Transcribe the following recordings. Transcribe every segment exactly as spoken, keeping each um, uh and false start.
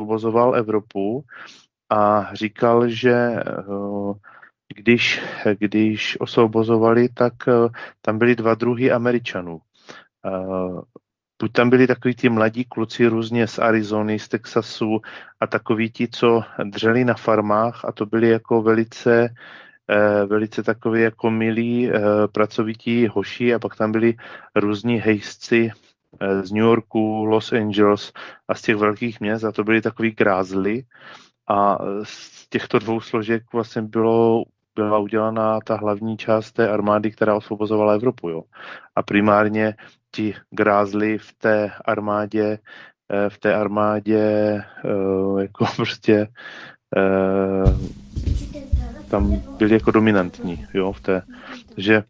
osvobozoval Evropu a říkal, že když, když osvobozovali, tak tam byly dva druhy Američanů. Buď tam byli takový ti mladí kluci různě z Arizony, z Texasu a takoví ti, co dřeli na farmách a to byli jako velice, velice takový jako milí, pracovití hoši a pak tam byli různí hejsci z New Yorku, Los Angeles a z těch velkých měst a to byli takový grázli a z těchto dvou složek vlastně bylo byla udělaná ta hlavní část té armády, která osvobozovala Evropu. Jo. A primárně ti grázli v té armádě, v té armádě jako prostě tam byli jako dominantní, jo, v té, takže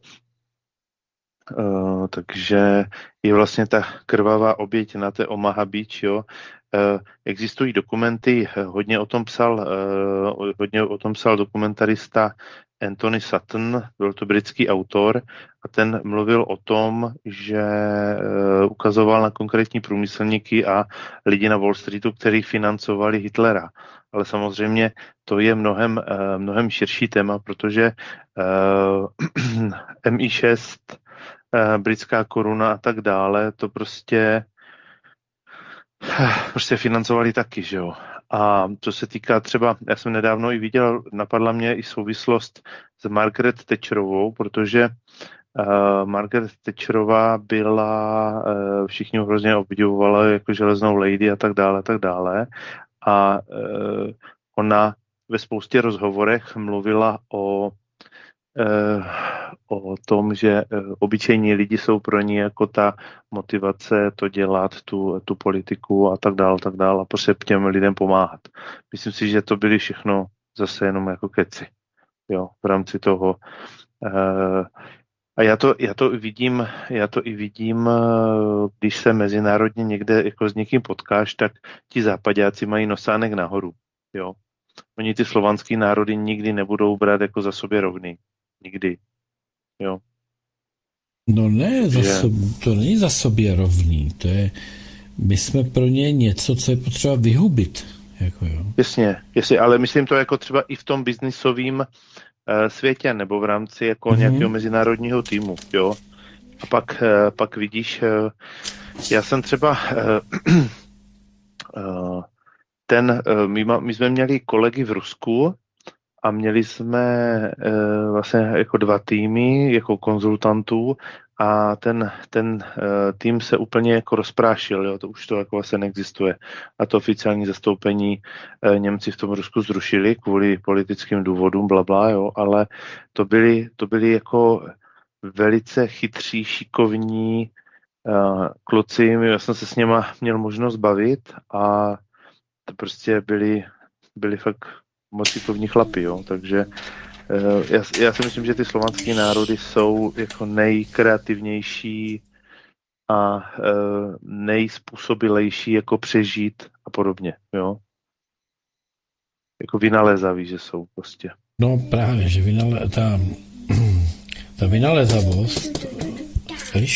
Uh, takže je vlastně ta krvavá oběť na té Omaha Beach, jo. Uh, existují dokumenty, hodně o tom psal, uh, hodně o tom psal dokumentarista Anthony Sutton, byl to britský autor a ten mluvil o tom, že uh, ukazoval na konkrétní průmyslníky a lidi na Wall Streetu, kteří financovali Hitlera. Ale samozřejmě to je mnohem, uh, mnohem širší téma, protože uh, M I šest britská koruna a tak dále, to prostě prostě financovali taky, že jo. A co se týká třeba, já jsem nedávno i viděl, napadla mě i souvislost s Margaret Thatcherovou, protože uh, Margaret Thatcherová byla, uh, všichni ho hrozně obdivovali jako železnou lady a tak dále, a tak dále. A uh, ona ve spoustě rozhovorech mluvila o o tom, že obyčejní lidi jsou pro ní jako ta motivace to dělat, tu, tu politiku a tak dále, tak dále a prostě těm lidem pomáhat. Myslím si, že to byly všechno zase jenom jako keci, jo, v rámci toho. A já to, já to vidím, já to i vidím, když se mezinárodně někde jako s někým potkáš, tak ti západáci mají nosánek nahoru, jo. Oni ty slovanský národy nikdy nebudou brát jako za sobě rovný. Nikdy. Jo. No ne, za že... sob, to není za sobě rovný. To je, my jsme pro ně něco, co je potřeba vyhubit. Jako jo. Jasně, jasně, ale myslím to jako třeba i v tom biznisovém uh, světě, nebo v rámci jako mm-hmm. nějakého mezinárodního týmu, jo. A pak, uh, pak vidíš, uh, já jsem třeba uh, uh, ten, uh, my, ma, my jsme měli kolegy v Rusku, a měli jsme e, vlastně jako dva týmy, jako konzultantů a ten, ten e, tým se úplně jako rozprášil, jo, to už to jako vlastně neexistuje. A to oficiální zastoupení e, Němci v tom Rusku zrušili kvůli politickým důvodům, blabla, jo, ale to byli, to byli jako velice chytří, šikovní e, kluci, já jsem se s něma měl možnost bavit a to prostě byli, byli fakt moc šikovní chlapi, jo, takže uh, já, já si myslím, že ty slovanské národy jsou jako nejkreativnější a uh, nejspůsobilejší jako přežít a podobně, jo. Jako vynalézaví, že jsou prostě. No právě, že vynale, ta, ta vynalézavost, víš?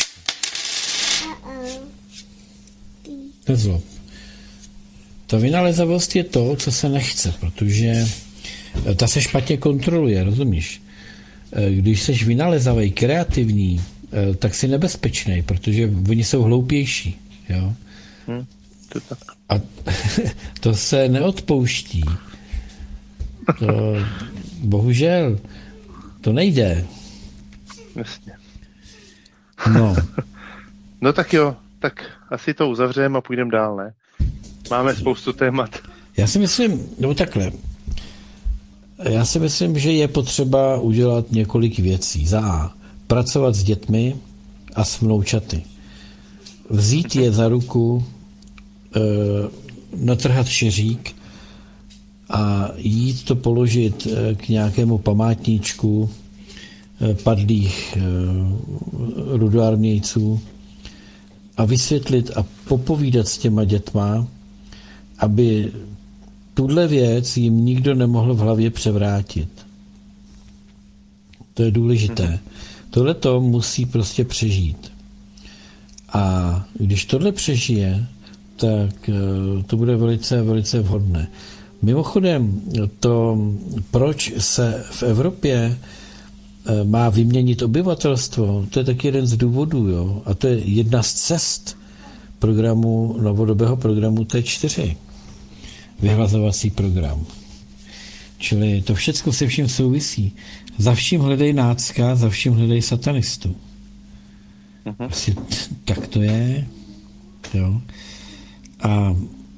Nezlob. Ta vynalézavost je to, co se nechce, protože ta se špatně kontroluje, rozumíš? Když seš vynalézavej, kreativní, tak si nebezpečnej, protože oni jsou hloupější, jo? Hmm, to tak. A to se neodpouští. To, bohužel, to nejde. Jasně. No. No tak jo, tak asi to uzavřeme a půjdeme dál, ne? Máme spoustu témat. Já si myslím, no takhle, já si myslím, že je potřeba udělat několik věcí. Za A, pracovat s dětmi a s vnoučaty. Vzít je za ruku, e, natrhat šeřík a jít to položit k nějakému památníčku padlých e, rudoarmějců a vysvětlit a popovídat s těma dětma, aby tuhle věc jim nikdo nemohl v hlavě převrátit. To je důležité. Tohle to musí prostě přežít. A když tohle přežije, tak to bude velice, velice vhodné. Mimochodem, to, proč se v Evropě má vyměnit obyvatelstvo, to je taky jeden z důvodů, jo? A to je jedna z cest programu, novodobého programu T čtyři. Vyhlazovací program. Čili to všechno se vším souvisí. Za vším hledej nácka, za vším hledej satanistu. Uh-huh. Prostě tak to je. Jo. A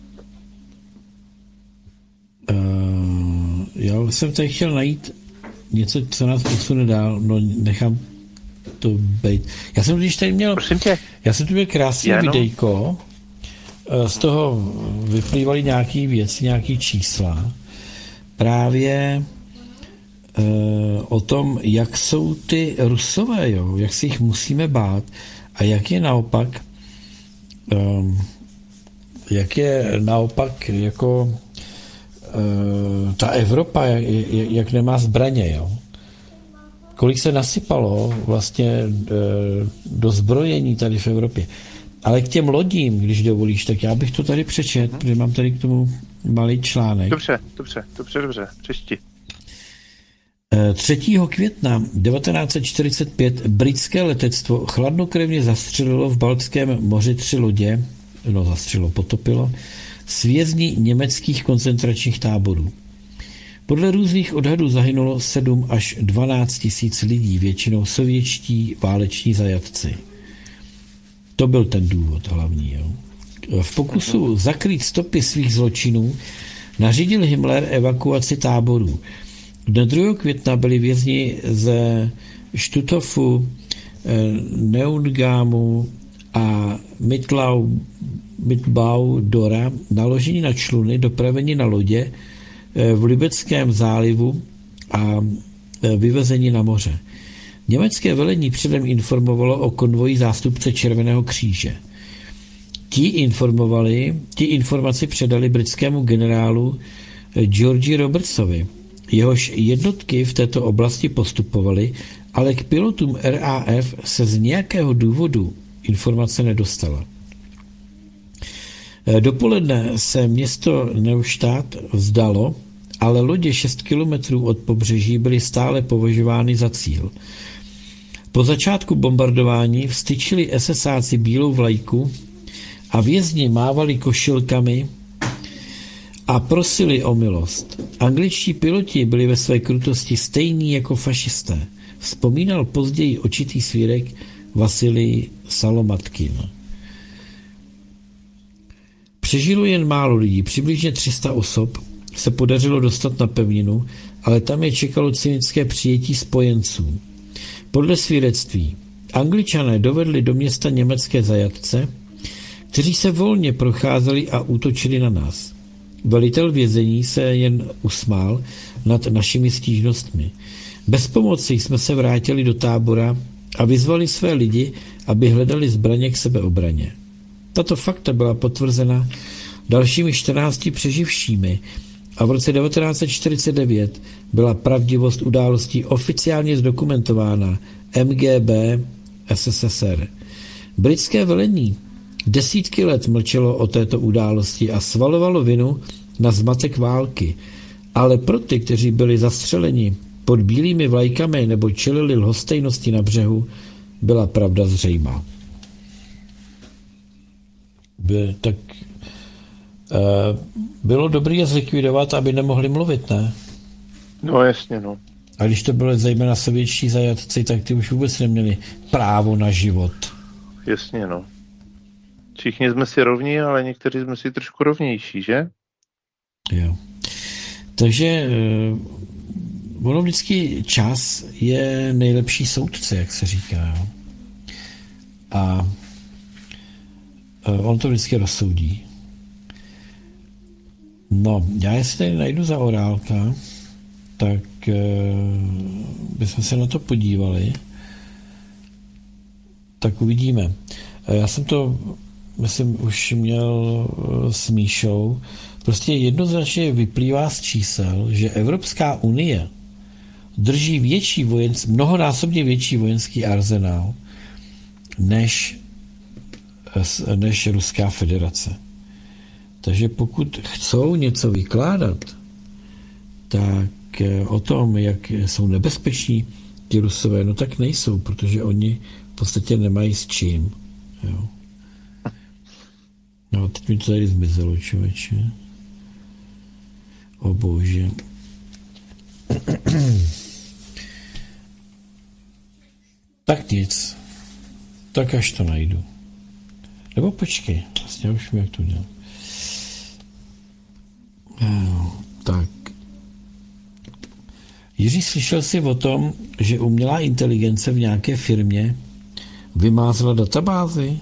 uh, já jsem tady chtěl najít něco, co nás posune dál, no nechám to být. Já jsem když tady měl, já jsem tu měl krásný Jano. videjko, z toho vyplývaly nějaký věci, nějaký čísla, právě uh, o tom, jak jsou ty Rusové, jo, jak si jich musíme bát a jak je naopak um, jak je naopak jako uh, ta Evropa, jak, jak nemá zbraně, jo. Kolik se nasypalo vlastně uh, do zbrojení tady v Evropě. Ale k těm lodím, když dovolíš, tak já bych to tady přečet, protože mám tady k tomu malý článek. Dobře, dobře, dobře, dobře, přečti. třetího května devatenáct set čtyřicet pět britské letectvo chladnokrevně zastřelilo v Baltském moři tři lodě, no zastřelilo, potopilo, s vězni německých koncentračních táborů. Podle různých odhadů zahynulo sedm až dvanáct tisíc lidí, většinou sovětští váleční zajatci. To byl ten důvod hlavní. Jo. V pokusu zakrýt stopy svých zločinů nařídil Himmler evakuaci táborů. Dne druhého května byli vězni ze Štuthofu, Neuengamu a Mitlau, Mitbau Dora naloženi na čluny, dopraveni na lodě v Libeckém zálivu a vyvezeni na moře. Německé velení předem informovalo o konvoji zástupce Červeného kříže. Ti informovali, ti informaci předali britskému generálu Georgi Robertsovi. Jehož jednotky v této oblasti postupovaly, ale k pilotům R A F se z nějakého důvodu informace nedostala. Dopoledne se město Neustadt vzdalo, ale lodě šest kilometrů od pobřeží byly stále považovány za cíl. Po začátku bombardování vstyčili esesáci bílou vlajku a vězni mávali košilkami a prosili o milost. Angličtí piloti byli ve své krutosti stejní jako fašisté. Vzpomínal později očitý svědek Vasilij Salomatkin. Přežilo jen málo lidí, přibližně tři sta osob se podařilo dostat na pevninu, ale tam je čekalo cynické přijetí spojenců. Podle svědectví Angličané dovedli do města německé zajatce, kteří se volně procházeli a útočili na nás. Velitel vězení se jen usmál nad našimi stížnostmi. Bez pomoci jsme se vrátili do tábora a vyzvali své lidi, aby hledali zbraně k sebeobraně. Tato fakta byla potvrzena dalšími čtrnácti přeživšími a v roce devatenáct set čtyřicet devět byla pravdivost událostí oficiálně zdokumentována M G B S S S R. Britské velení desítky let mlčelo o této události a svalovalo vinu na zmatek války, ale pro ty, kteří byli zastřeleni pod bílými vlajkami nebo čelili lhostejnosti na břehu, byla pravda zřejmá. By, tak uh, bylo dobré je zlikvidovat, aby nemohli mluvit, ne? No jasně, no. A když to byly zejména sovětští zajatci, tak ty už vůbec neměli právo na život. Jasně, no. Všichni jsme si rovní, ale někteří jsme si trošku rovnější, že? Jo. Takže uh, ono vždycky čas je nejlepší soudce, jak se říká. Jo? A uh, on to vždycky rozsoudí. No, já jestli tady najdu za Orálka, tak uh, bychom se na to podívali. Tak uvidíme. Já jsem to, myslím, už měl s Míšou. Prostě jednoznačně vyplývá z čísel, že Evropská unie drží větší vojenský, mnohonásobně větší vojenský arzenál než, než Ruská federace. Takže pokud chcou něco vykládat, tak o tom, jak jsou nebezpeční ti Rusové, no tak nejsou, protože oni v podstatě nemají s čím. Jo. No, teď mi to tady zmizelo, člověče. O bože. Tak nic. Tak až to najdu. Nebo počkej, vlastně už mi jak to dělám. Tak. Jiří, slyšel jsi o tom, že umělá inteligence v nějaké firmě vymázla databázi?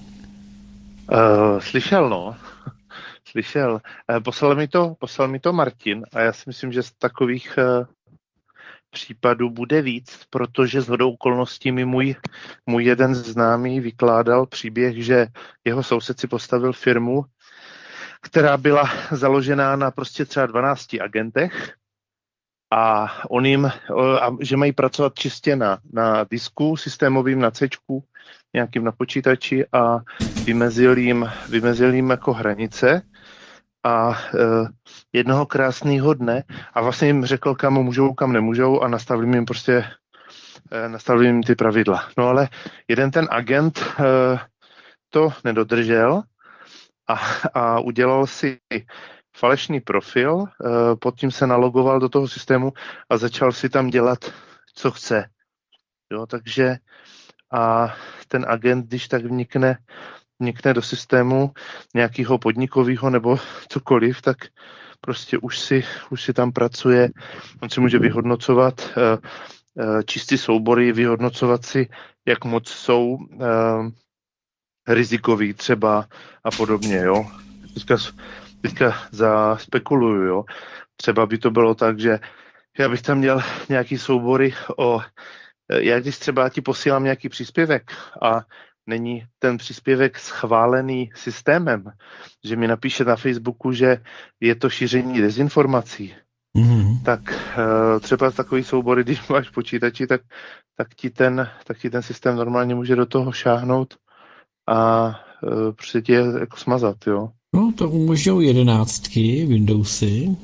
Uh, slyšel, no. Slyšel. Uh, poslal mi to, poslal mi to Martin a já si myslím, že z takových uh, případů bude víc, protože shodou okolností mi můj, můj jeden známý vykládal příběh, že jeho soused si postavil firmu, která byla založená na prostě třeba dvanácti agentech a on jim, a že mají pracovat čistě na, na disku systémovým, na Cčku, nějakým na počítači a vymezil jim, vymezil jim jako hranice a e, jednoho krásného dne a vlastně jim řekl, kam můžou, kam nemůžou a nastavil jim prostě e, nastavil jim ty pravidla. No ale jeden ten agent e, to nedodržel a, a udělal si falešný profil, e, pod tím se nalogoval do toho systému a začal si tam dělat, co chce. Jo, takže a ten agent, když tak vnikne, vnikne do systému nějakého podnikového nebo cokoliv, tak prostě už si, už si tam pracuje, on si může vyhodnocovat uh, uh, čistý soubory, vyhodnocovat si, jak moc jsou uh, rizikový třeba a podobně, jo. Teďka, teďka zaspekuluju, jo. Třeba by to bylo tak, že já bych tam měl nějaký soubory o já když třeba ti posílám nějaký příspěvek a není ten příspěvek schválený systémem, že mi napíše na Facebooku, že je to šíření dezinformací, mm-hmm. tak uh, třeba takový soubory, když máš počítači, tak, tak, ti ten, tak ti ten systém normálně může do toho šáhnout a uh, prostě tě jako smazat, jo. No, to umožňují jedenáctky, Windowsy.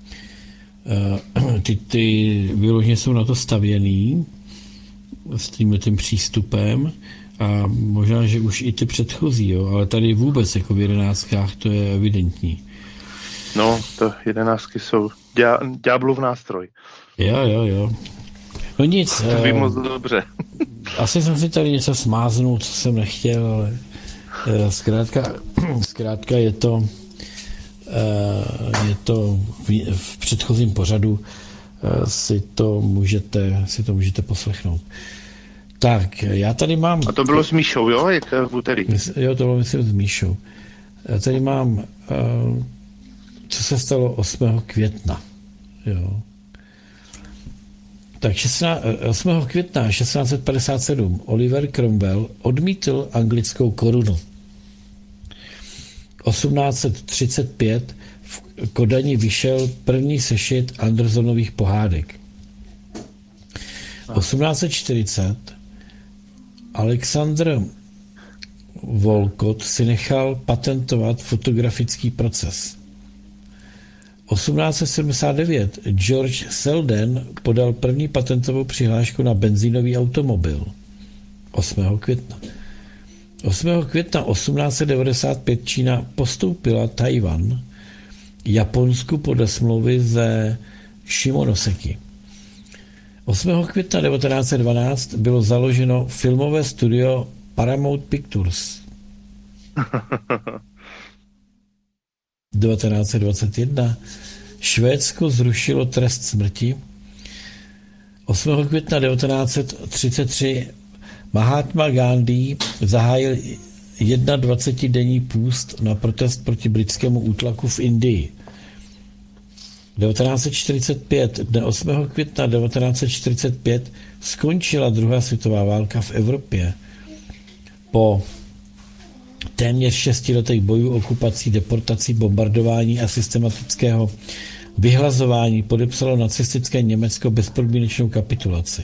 Uh, ty, ty vyloženě jsou na to stavěný s tím, tím přístupem a možná, že už i ty předchozí, jo, ale tady vůbec jako v jedenáctkách to je evidentní. No, to jedenáctky jsou ďá, ďáblův nástroj. Jo, jo, jo. No nic. To ví moc dobře. Asi jsem si tady něco smáznul, co jsem nechtěl, ale zkrátka, zkrátka je to je to v, v předchozím pořadu si to můžete, si to můžete poslechnout. Tak, já tady mám... A to bylo s Míšou, jo? Jak v úterý? Jo, to bylo myslím s Míšou. Já tady mám, co se stalo osmého května. Jo. Tak osmého května šestnáct set padesát sedm Oliver Cromwell odmítl anglickou korunu. osmnáct set třicet pět v Kodani vyšel první sešit Andersonových pohádek. osmnáct set čtyřicet Alexander Volcott si nechal patentovat fotografický proces. osmnáct set sedmdesát devět George Selden podal první patentovou přihlášku na benzínový automobil. osmého května. osmého května osmnáct set devadesát pět Čína postoupila Tajvan Japonsku podle smlouvy ze Shimonoseki. osmého května devatenáct set dvanáct bylo založeno filmové studio Paramount Pictures. devatenáct set dvacet jedna Švédsko zrušilo trest smrti. osmého května devatenáct set třicet tři Mahatma Gandhi zahájil dvacetidenní půst na protest proti britskému útlaku v Indii. devatenáct set čtyřicet pět Dne osmého května devatenáct set čtyřicet pět skončila druhá světová válka v Evropě. Po téměř šesti letech bojů, okupací, deportací, bombardování a systematického vyhlazování podepsalo nacistické Německo bezpodmínečnou kapitulaci.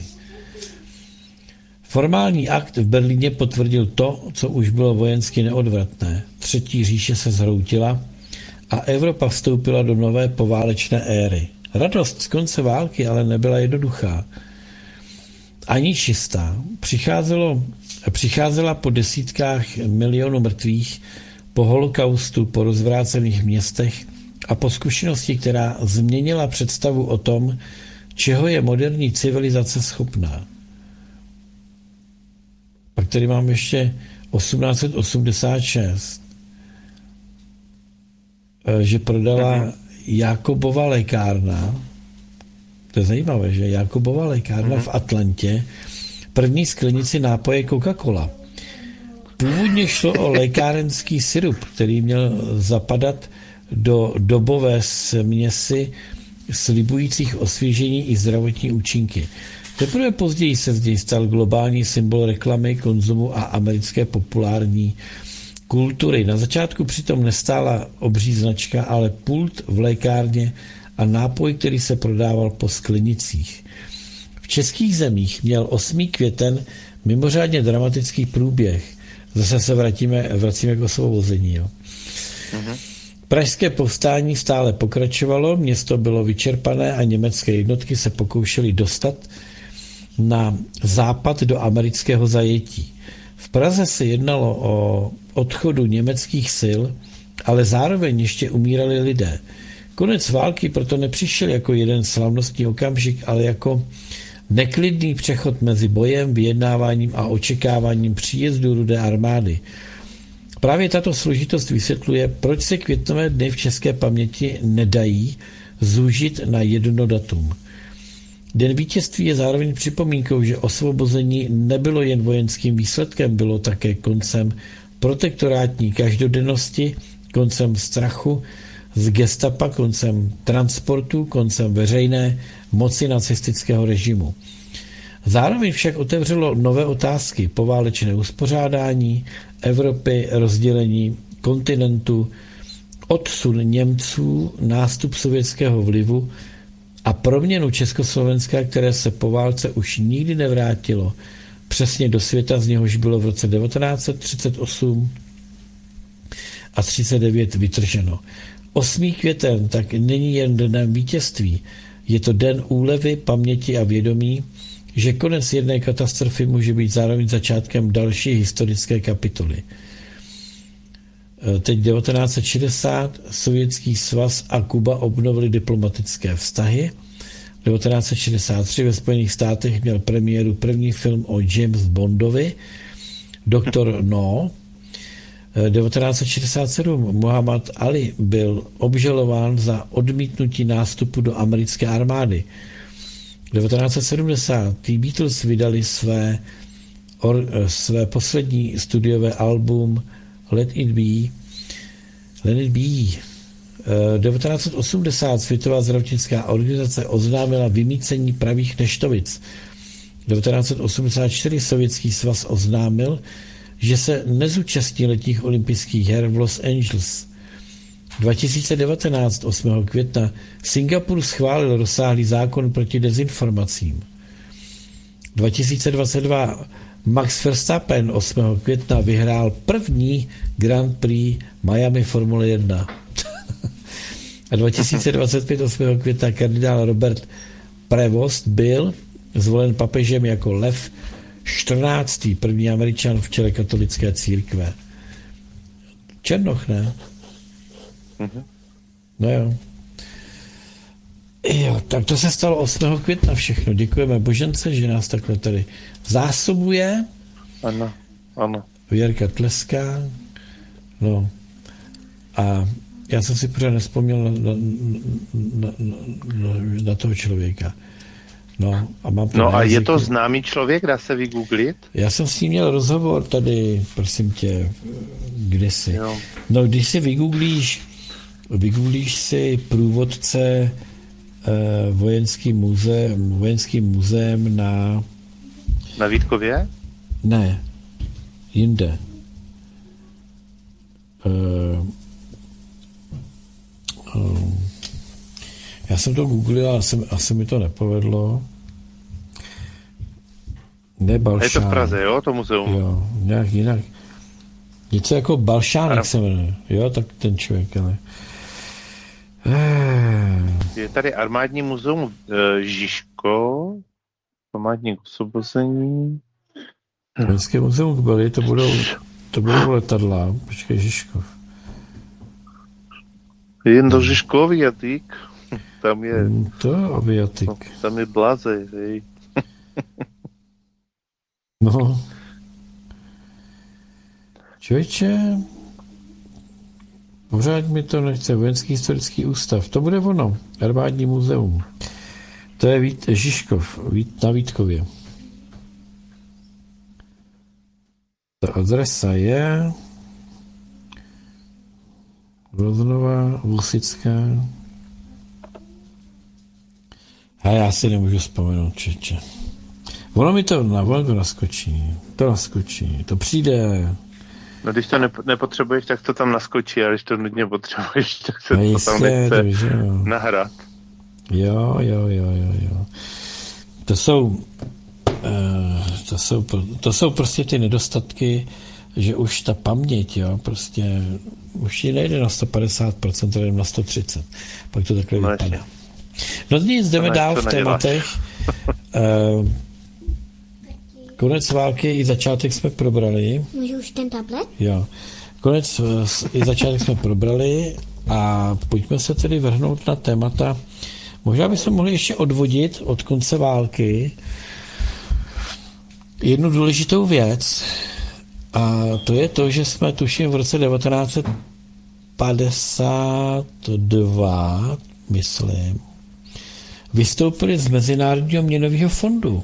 Formální akt v Berlíně potvrdil to, co už bylo vojensky neodvratné. Třetí říše se zhroutila a Evropa vstoupila do nové poválečné éry. Radost z konce války ale nebyla jednoduchá. Ani čistá. Přicházelo, přicházela po desítkách milionů mrtvých, po holokaustu, po rozvrácených městech a po zkušenosti, která změnila představu o tom, čeho je moderní civilizace schopná. Pak tady mám ještě osmnáct set osmdesát šest, že prodala Jakobova lékárna, to je zajímavé, že Jakobova lékárna v Atlantě první sklenici nápoje Coca-Cola. Původně šlo o lékárenský sirup, který měl zapadat do dobové směsi slibujících osvěžení i zdravotní účinky. Teprve později se z něj stal globální symbol reklamy, konzumu a americké populární kultury. Na začátku přitom nestála obří značka, ale pult v lékárně a nápoj, který se prodával po sklenicích. V českých zemích měl osmý květen mimořádně dramatický průběh. Zase se vrátíme, vracíme k osvobození. Jo. Uh-huh. Pražské povstání stále pokračovalo, město bylo vyčerpané a německé jednotky se pokoušely dostat na západ do amerického zajetí. V Praze se jednalo o odchodu německých sil, ale zároveň ještě umírali lidé. Konec války proto nepřišel jako jeden slavnostní okamžik, ale jako neklidný přechod mezi bojem, vyjednáváním a očekáváním příjezdu Rudé armády. Právě tato složitost vysvětluje, proč se květnové dny v české paměti nedají zúžit na jedno datum. Den vítězství je zároveň připomínkou, že osvobození nebylo jen vojenským výsledkem, bylo také koncem protektorátní každodennosti, koncem strachu z gestapa, koncem transportu, koncem veřejné moci nacistického režimu. Zároveň však otevřelo nové otázky: poválečné uspořádání Evropy, rozdělení kontinentu, odsun Němců, nástup sovětského vlivu a proměnu Československa, které se po válce už nikdy nevrátilo přesně do světa, z něhož bylo v roce devatenáct set třicet osm a třicet devět vytrženo. osmý květen tak není jen dnem vítězství, je to den úlevy, paměti a vědomí, že konec jedné katastrofy může být zároveň začátkem další historické kapitoly. Teď devatenáct set šedesát, Sovětský svaz a Kuba obnovili diplomatické vztahy. devatenáct set šedesát tři ve Spojených státech měl premiéru první film o James Bondovi, Doktor No. devatenáct set šedesát sedm Muhammad Ali byl obžalován za odmítnutí nástupu do americké armády. devatenáct set sedmdesát T Beatles vydali své, or, své poslední studiové album Let It Be. Let It Be. devatenáct set osmdesát Světová zdravotnická organizace oznámila vymýcení pravých neštovic. devatenáct set osmdesát čtyři Sovětský svaz oznámil, že se nezúčastní letních olympijských her v Los Angeles. dva tisíce devatenáct osmého května Singapur schválil rozsáhlý zákon proti dezinformacím. dva tisíce dvacet dva Max Verstappen osmého května vyhrál první Grand Prix Miami Formule jedna. A dva tisíce dvacet pět osmého května kardinál Robert Prevost byl zvolen papežem jako Lev čtrnáctý, první Američan v čele katolické církve. Černoch, ne? Mm-hmm. No jo. Jo, tak to se stalo osmého května všechno. Děkujeme Božence, že nás takhle tady zásobuje. Ano, ano. Věrka tleská. No. A já jsem si pořád nespomněl na, na, na, na, na toho člověka. No a, mám no a je to známý člověk, dá se vygooglit? Já jsem s ním měl rozhovor tady, prosím tě, kdysi. Jo. No, když si vygooglíš, vygooglíš si průvodce eh, vojenským muzeem, vojenským muzeem na... Na Vítkově? Ne, jinde. Eh, eh, Já jsem to googlil, ale asi, asi mi to nepovedlo. Ne Balšánek. Je to v Praze, jo, to muzeum? Jo, nějak jinak. Něco jako Balšánek se jmenuje, jo, tak ten člověk, ale... Eh, Je tady armádní muzeum e, Žižkov, památník osvobození. Vojenské muzeum byly, to budou, to budou letadla. Počkej, Žižkov. Jen do Žižkový jazyk. Tam je, Hmm, To aviatik. no, tam je Blaze, hej. No. Člověče, pořád mi to nechce. Vojenský historický ústav. To bude ono. Armádní muzeum. To je Vít, Žižkov Vít, na Vítkově. Ta adresa je Roznova, Vusická. A já si nemůžu vzpomenout, čeče. Ono mi to, na, ono to naskočí. To naskočí. To přijde. No když to nep- nepotřebuješ, tak to tam naskočí, a když to nudně potřebuješ, tak se No to jistě, tam nechce to, že jo. nahrát. Jo, jo, jo, jo, jo. To jsou, uh, to jsou, pro- to jsou prostě ty nedostatky, že už ta paměť, jo, prostě už ji nejde na sto padesát procent, ale na sto třicet procent. Pak to takhle No vypadá. jasně. No nic, jdeme To ne- dál to v neděláš. tématech. Uh, konec války i začátek jsme probrali. Můžu už ten tablet? Jo. Konec eh, s- i začátek jsme probrali a pojďme se tedy vrhnout na témata. Možná bychom mohli ještě odvodit od konce války jednu důležitou věc, a to je to, že jsme tuším v roce devatenáct set padesát dva, myslím, vystoupili z Mezinárodního měnového fondu.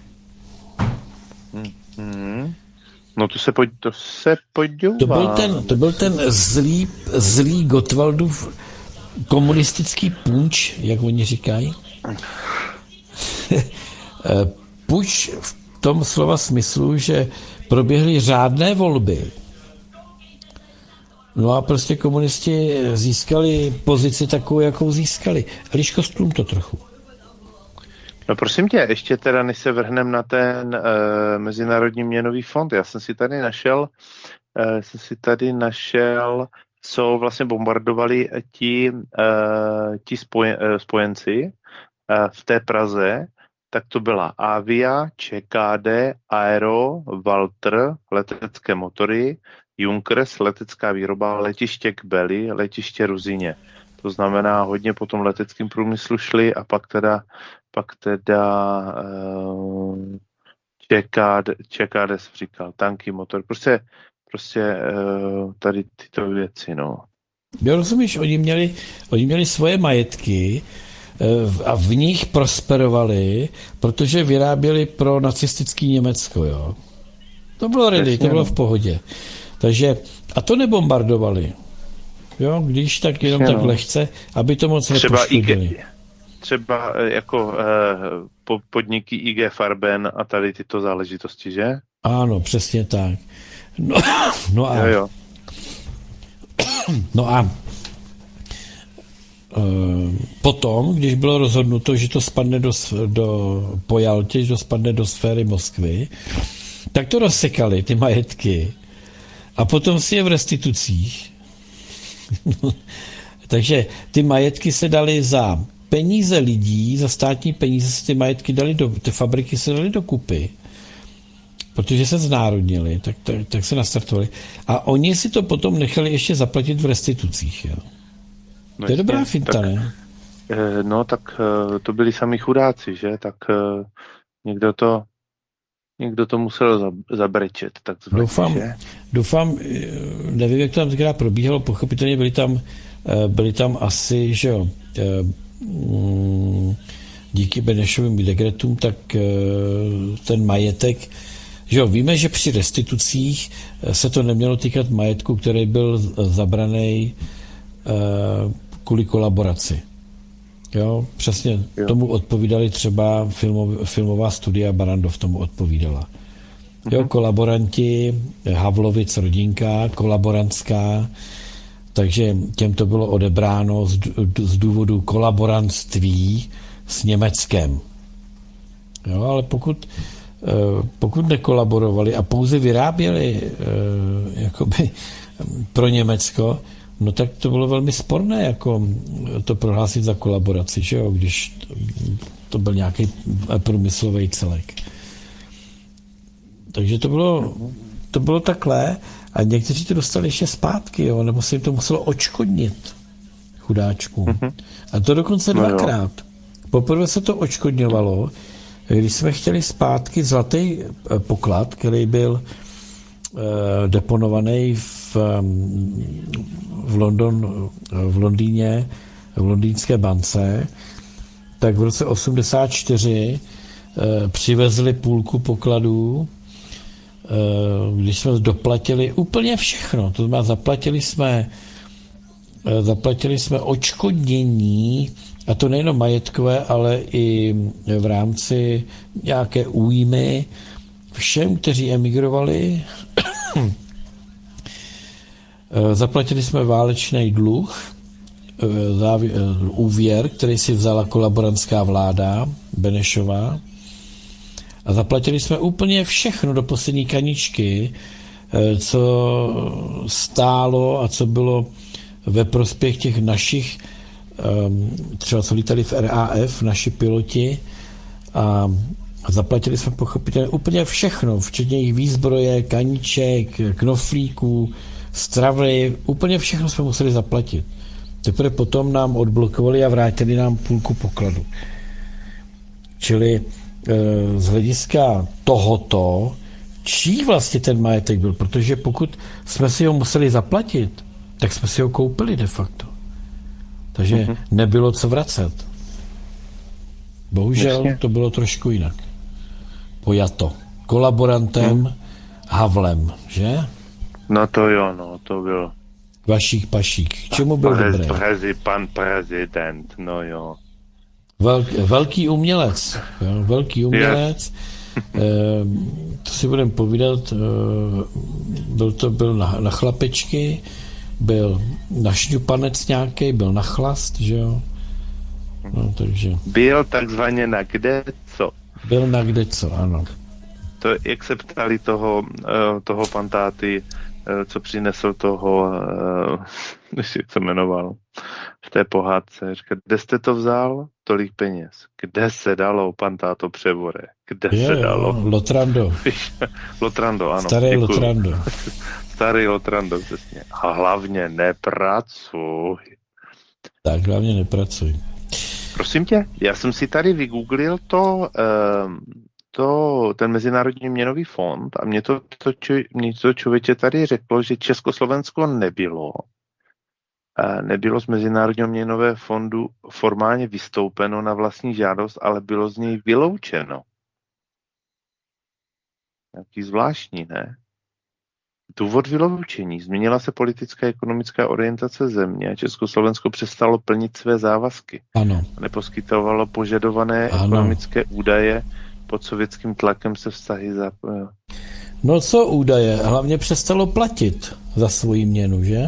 Hmm. No to se, pojď, to se podívá. To byl ten, to byl ten zlý, zlý Gottwaldův komunistický punč, jak oni říkají. Puč v tom slova smyslu, že proběhly řádné volby. No a prostě komunisti získali pozici takovou, jakou získali. Eliško, stlum to trochu. No prosím tě, ještě teda, než se vrhneme na ten uh, Mezinárodní měnový fond, já jsem si tady našel, uh, jsem si tady našel, co vlastně bombardovali ti, uh, ti spoje, uh, spojenci uh, v té Praze, tak to byla Avia, ČKD, Aero, Walter, letecké motory, Junkers, letecká výroba, letiště Kbely, letiště Ruzyně. To znamená, hodně po tom leteckém průmyslu šli a pak teda, pak teda uh, ČKD, ČKD jsem říkal, tanky, motor, prostě, prostě uh, tady tyto věci, no. Jo, rozumíš, oni měli, oni měli svoje majetky eh, a v nich prosperovali, protože vyráběli pro nacistický Německo, jo. To bylo ready, to bylo v pohodě. Takže, a to nebombardovali. Jo, když tak jenom Přesně, tak no. lehce, aby to moc Třeba, I nepoškodili. G, třeba eh, jako uh, po, podniky I G Farben a tady tyto záležitosti, že? Ano, přesně tak. No, no a, Jo, jo. no a e, potom, když bylo rozhodnuto, že to spadne do, s- do po Jaltě, že to spadne do sféry Moskvy, tak to rozsekali, ty majetky. A potom si je v restitucích. Takže ty majetky se daly za peníze lidí, za státní peníze se ty majetky dali do, ty fabriky se daly do kupy, protože se znárodnili, tak, tak, tak se nastartovali. A oni si to potom nechali ještě zaplatit v restitucích. Jo. No To je dobrá jasně, finta, tak, ne? eh, no tak eh, to byli sami chudáci, že? Tak eh, někdo to někdo to musel za- zabrečet, takzvaně, Doufám, že? doufám, eh, nevím, jak to tam tenkrát probíhalo, pochopitelně byli tam, eh, byli tam asi, že jo, eh, mm, díky Benešovým dekretům, tak eh, ten majetek, že jo, víme, že při restitucích eh, se to nemělo týkat majetku, který byl zabraný eh, kvůli kolaboraci. Jo, přesně Jo. tomu odpovídali třeba filmov, filmová studia Barrandov tomu odpovídala. Jo, kolaboranti, Havlovic rodinka, kolaborantská, takže těm to bylo odebráno z, d- z důvodu kolaborantství s Německem. Jo, ale pokud, eh, pokud nekolaborovali a pouze vyráběli eh, jakoby pro Německo, no tak to bylo velmi sporné, jako to prohlásit za kolaboraci, že jo, když to byl nějaký průmyslový celek. Takže to bylo, to bylo takhle a někteří to dostali ještě zpátky, jo, nebo se jim to muselo odškodnit chudáčkům. A to dokonce dvakrát. Poprvé se to odškodňovalo, když jsme chtěli zpátky zlatý poklad, který byl deponovaný v, v, London, v Londýně, v londýnské bance, tak v roce osmdesát čtyři přivezli půlku pokladů, když jsme doplatili úplně všechno. To znamená, zaplatili jsme zaplatili jsme odškodnění, a to nejenom majetkové, ale i v rámci nějaké újmy všem, kteří emigrovali. Zaplatili jsme válečný dluh, úvěr, který si vzala kolaborantská vláda Benešová, a zaplatili jsme úplně všechno do poslední kaničky, co stálo a co bylo ve prospěch těch našich, třeba co lítali v R A F, naši piloti, a zaplatili jsme pochopitelně úplně všechno, včetně jejich výzbroje, kaniček, knoflíků, stravy, úplně všechno jsme museli zaplatit. Teprve potom nám odblokovali a vrátili nám půlku pokladu. Čili z hlediska tohoto, čí vlastně ten majetek byl, protože pokud jsme si ho museli zaplatit, tak jsme si ho koupili de facto. Takže uh-huh. nebylo co vracet. Bohužel Jasně. to bylo trošku jinak. Pojato. Kolaborantem uh-huh. Havlem, že? No to jo, no, to bylo. Vašík pašík. K čemu byl Prez, dobrý? Prezi, pan prezident, no jo. Velk, velký umělec. Jo, velký umělec. e, to si budeme povídat. E, byl to byl na, na chlapečky, byl na šňupanec nějaký, byl na chlast, že jo. No, takže. Byl takzvaně na kde co. Byl na kde co, ano. To, jak se ptali toho, toho pantáty, co přinesl toho, jak se jmenoval, v té pohádce. Říká, kde jste to vzal? Tolik peněz. Kde se dalo, pantáto převore? Kde je, se dalo? Lotrando. Lotrando, ano. Staré děkuju. Lotrando. Starý Lotrando, přesně. A hlavně nepracuj. Tak, hlavně nepracuj. Prosím tě, já jsem si tady vygooglil to, to ten Mezinárodní měnový fond a mě to, to, mě to člověče tady řeklo, že Československo nebylo. Nebylo z Mezinárodního měnového fondu formálně vystoupeno na vlastní žádost, ale bylo z něj vyloučeno. Jaký zvláštní, ne? Důvod vyloučení. Změnila se politická a ekonomická orientace země a Československo přestalo plnit své závazky. Ano. Neposkytovalo požadované ano. ekonomické údaje, pod sovětským tlakem se vztahy za... No co údaje? Hlavně přestalo platit za svoji měnu, že?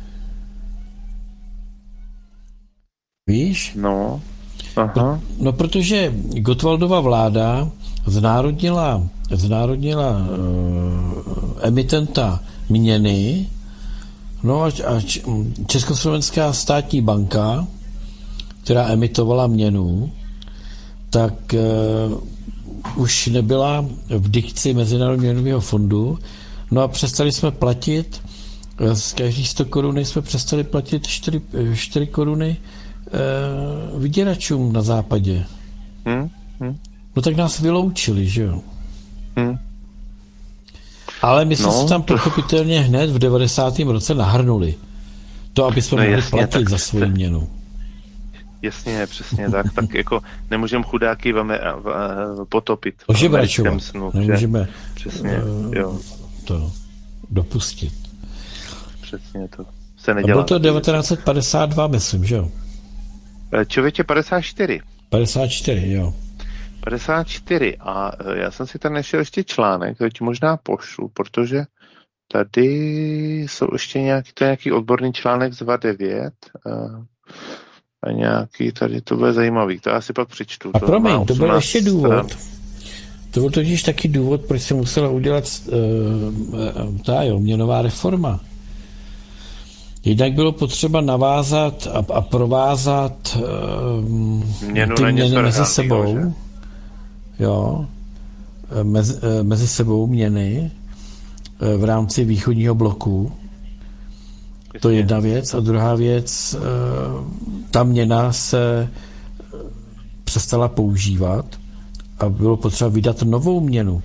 Víš? No. Aha. No, protože Gottwaldova vláda znárodnila, znárodnila uh, emitenta měny, no a, a Československá státní banka, která emitovala měnu, tak uh, už nebyla v dikci Mezinárodního měnového fondu, no a přestali jsme platit, z každých sto korun jsme přestali platit čtyři koruny uh, vyděračům na západě. Hmm? Hmm? No tak nás vyloučili, že jo? Hmm. Ale my jsme no, se tam to... pochopitelně hned v devadesátém roce nahrnuli. To, aby jsme no, mohli jasně, platit tak, za svoji měnu. Jasně, přesně tak. Tak jako nemůžeme chudáky vám potopit. Ožebračovat. Nemůžeme přesně, uh, jo. to dopustit. Přesně to se nedělá. A bylo to devatenáct set padesát dva, myslím, že jo? Člověče padesát čtyři. padesát čtyři, jo. padesát čtyři a já jsem si tam našel ještě článek, to ti možná pošlu, protože tady jsou ještě nějaký, to je nějaký odborný článek z dva devět a, a nějaký, tady to bude zajímavý, to já si pak přečtu. A promiň, to byl ještě důvod. Stran. To byl totiž taky důvod, proč se musela udělat uh, ta jo, měnová reforma. Jednak bylo potřeba navázat a, a provázat um, Měnu ty na měny něco mezi reálného, sebou. že? Jo. Mezi, mezi sebou měny v rámci východního bloku. To je jedna věc. A druhá věc, ta měna se přestala používat a bylo potřeba vydat novou měnu.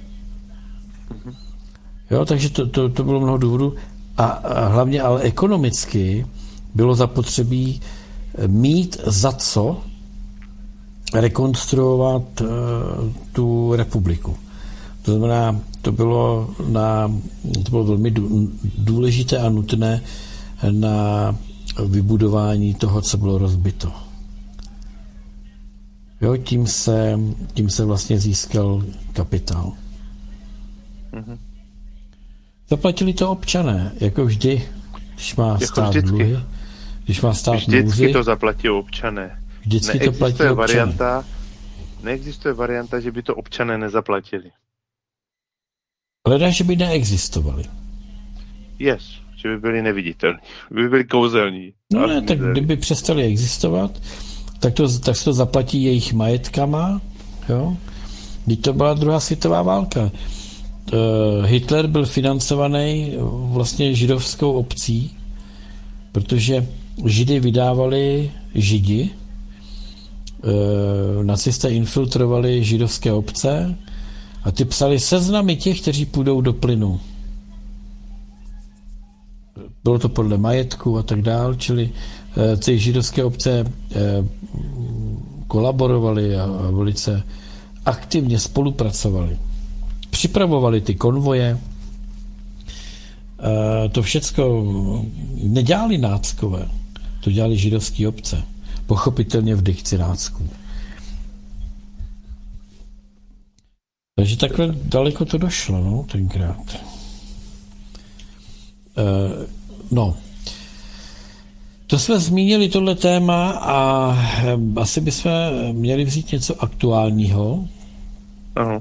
Jo, takže to, to, to bylo mnoho důvodů. A, a hlavně ale ekonomicky bylo zapotřebí mít za co rekonstruovat uh, tu republiku. To znamená, to bylo, na, to bylo velmi důležité a nutné na vybudování toho, co bylo rozbito. Jo, tím se, tím se vlastně získal kapitál. Mm-hmm. Zaplatili to občané, jako vždy, když má jako stát vždycky. dluhy, když má stát Vždycky nouzi, to zaplatí občané. vždycky to platí Neexistuje občané. varianta, neexistuje varianta, že by to občané nezaplatili. Hledá, že by neexistovali. Yes, že by byli neviditelní, by byli kouzelní. No ne, tak kdyby přestali existovat, tak, to, tak se to zaplatí jejich majetkama, jo. Když to byla druhá světová válka. Hitler byl financovaný vlastně židovskou obcí, protože Židy vydávali Židi, nacisté infiltrovali židovské obce a ty psali seznamy těch, kteří půjdou do plynu. Bylo to podle majetku a tak dál, čili ty židovské obce kolaborovaly a velice aktivně spolupracovali. Připravovali ty konvoje. To všecko nedělali náckové, to dělali židovské obce. Pochopitelně v dikci nácků. Takže takhle daleko to došlo, no, tenkrát. No, to jsme zmínili tohle téma a asi bychom měli vzít něco aktuálního. Aha.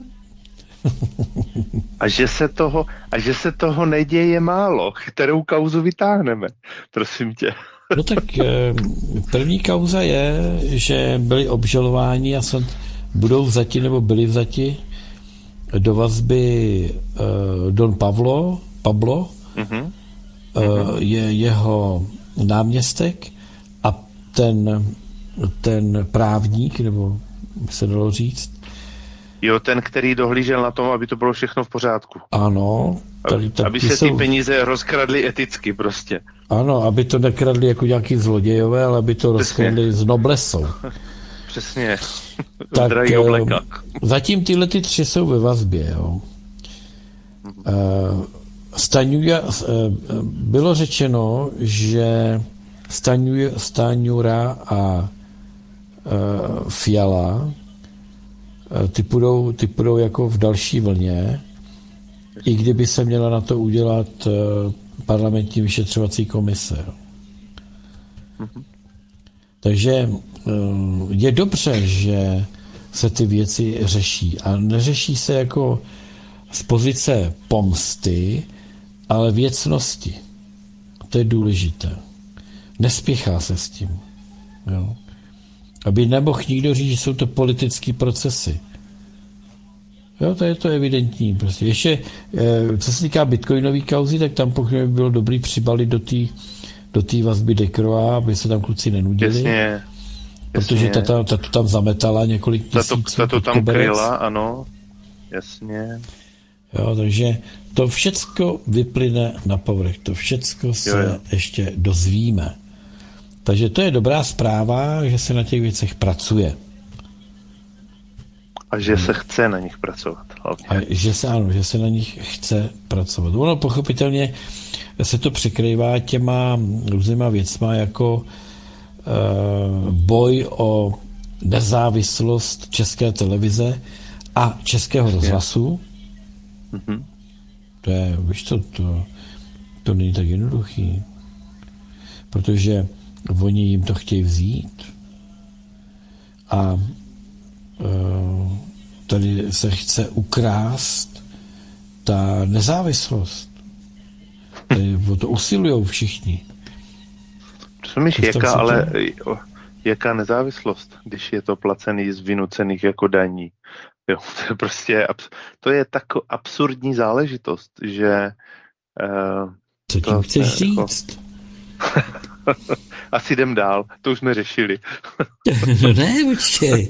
A že se toho, a že se toho neděje málo, kterou kauzu vytáhneme, prosím tě. No tak první kauza je, že byli obžalováni a snad budou vzati nebo byli vzati do vazby Don Pablo, Pablo, uh-huh. je jeho náměstek a ten, ten právník, nebo by se dalo říct. Jo, ten, který dohlížel na tom, aby to bylo všechno v pořádku. Ano. Tady, aby se jsou... ty peníze rozkradly eticky prostě. Ano, aby to nekradli jako nějaký zlodějové, ale aby to Přesně. rozkradli s noblesou. Přesně. Tak zatím tyhle ty tři jsou ve vazbě. Jo. Uh, Staňuja, uh, bylo řečeno, že Staňuja, Staňura a uh, Fiala uh, ty, půjdou, ty půjdou jako v další vlně, i kdyby se měla na to udělat uh, parlamentní vyšetřovací komise. Mm-hmm. Takže uh, je dobře, že se ty věci řeší. A neřeší se jako z pozice pomsty, ale věcnosti. To je důležité. Nespěchá se s tím. Jo? Aby nemohl nikdo říct, že jsou to politické procesy. Jo, to je to evidentní. Prostě. Ještě, co se týká bitcoinové kauzy, tak tam pokud by bylo dobrý přibalit do té do té vazby Dekroa, aby se tam kluci nenudili. Jasně. Protože ta, ta, ta to tam zametala několik tisíců. Ta to, ta to tam kryla, ano. Jasně. Jo, takže to všecko vyplyne na povrch. To všecko se jo, jo. ještě dozvíme. Takže to je dobrá zpráva, že se na těch věcech pracuje. A že se chce na nich pracovat. Hlavně. A že se, ano, že se na nich chce pracovat. Ono pochopitelně se to překrývá těma různýma věcma, jako uh, boj o nezávislost České televize a Českého rozhlasu. Mm-hmm. To je, víš to, to, to není tak jednoduchý. Protože oni jim to chtějí vzít. A uh, tady se chce ukrást ta nezávislost. Tady o to usilují všichni. Rozumíš, jaká, ale jaká nezávislost, když je to placený z vynucených jako daní. Jo, to je prostě, to je tak absurdní záležitost, že uh, co tím chceš říct? Jako... Asi jdem dál, to už jsme řešili. No ne, počkej.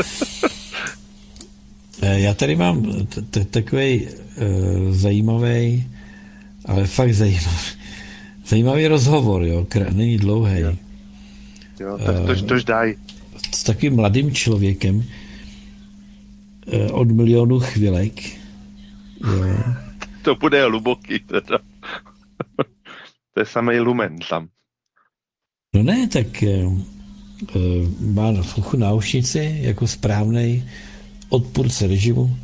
Já tady mám takový zajímavý, ale fakt zajímavý, zajímavý rozhovor, jo, není dlouhý. Jo, jo tak tož, tož daj. S takovým mladým člověkem od milionu chvilek. Jo. To bude hluboký, teda. To je samej lumen tam. No ne, tak uh, má na fuchu náušnici jako správnej odpůrce režimu.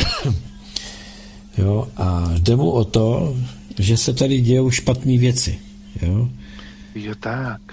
Jo, a jde mu o to, že se tady dějou špatné věci. Jo? Jo, tak.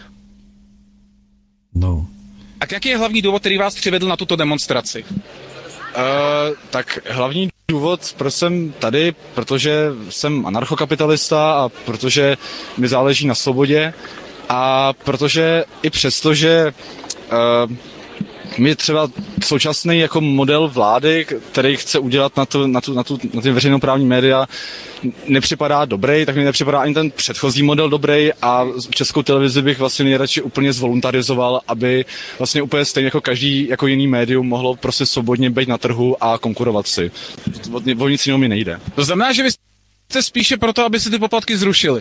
No. Tak jaký je hlavní důvod, který vás přivedl na tuto demonstraci? Uh, tak hlavní důvod, proč jsem tady, protože jsem anarchokapitalista a protože mi záleží na svobodě a protože i přesto, že uh, mi třeba současný jako model vlády, který chce udělat na, tu, na, tu, na, tu, na ty veřejnoprávní média, nepřipadá dobrý, tak mi nepřipadá ani ten předchozí model dobrý a Českou televizi bych vlastně nejradši úplně zvoluntarizoval, aby vlastně úplně stejně jako každý jako jiný médium mohlo prostě svobodně být na trhu a konkurovat si. O, o nic jiného mi nejde. To znamená, že vy jste spíše proto, aby se ty poplatky zrušily.